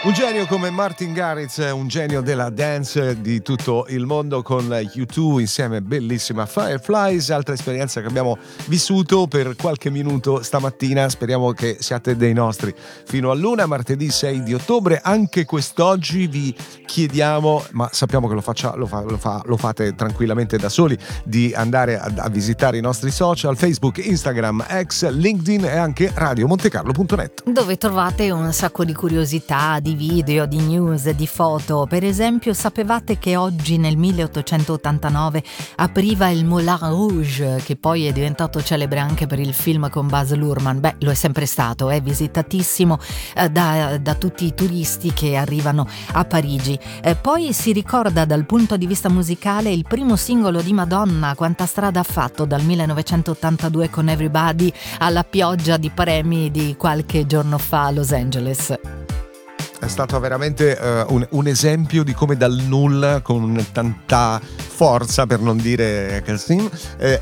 Un genio come Martin Garrix, un genio della dance di tutto il mondo, con U2 insieme, bellissima Fireflies, altra esperienza che abbiamo vissuto per qualche minuto stamattina. Speriamo che siate dei nostri fino all'una, martedì 6 di ottobre. Anche quest'oggi vi chiediamo, ma sappiamo che lo fate tranquillamente da soli, di andare a visitare i nostri social, Facebook, Instagram, X, LinkedIn e anche radiomontecarlo.net, dove trovate un sacco di curiosità, di video, di news, di foto. Per esempio, sapevate che oggi nel 1889 apriva il Moulin Rouge, che poi è diventato celebre anche per il film con Baz Luhrmann? Beh, lo è sempre stato, è visitatissimo da tutti i turisti che arrivano a Parigi. Poi si ricorda dal punto di vista musicale il primo singolo di Madonna, quanta strada ha fatto dal 1982 con Everybody alla pioggia di premi di qualche giorno fa a Los Angeles. È stato veramente un esempio di come dal nulla, con tanta forza, per non dire Cassim,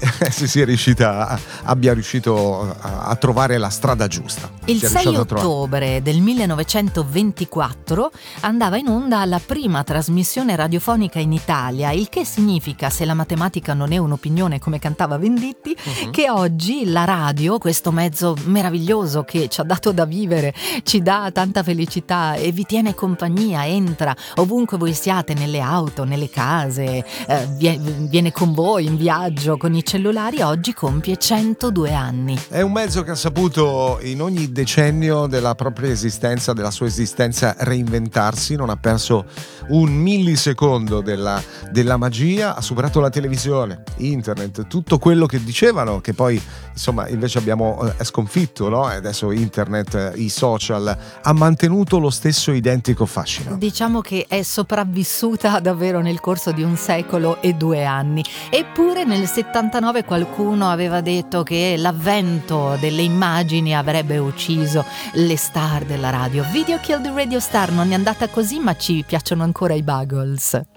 abbia riuscito a trovare la strada giusta. Il 6 ottobre del 1924 andava in onda la prima trasmissione radiofonica in Italia, il che significa, se la matematica non è un'opinione come cantava Venditti, che oggi la radio, questo mezzo meraviglioso che ci ha dato da vivere, ci dà tanta felicità e vi tiene compagnia, entra ovunque voi siate, nelle auto, nelle case, viene con voi in viaggio con i cellulari, oggi compie 102 anni. È un mezzo che ha saputo in ogni decennio della propria esistenza, della sua esistenza, reinventarsi, non ha perso un millisecondo della magia, ha superato la televisione, internet, tutto quello che dicevano, che poi insomma invece abbiamo sconfitto, no? E adesso internet, i social, ha mantenuto lo stesso identico fascino. Diciamo che è sopravvissuta davvero nel corso di un secolo e 2 anni. Eppure nel 79 qualcuno aveva detto che l'avvento delle immagini avrebbe ucciso le star della radio. Video Kill the Radio Star, non è andata così, ma ci piacciono ancora i Buggles.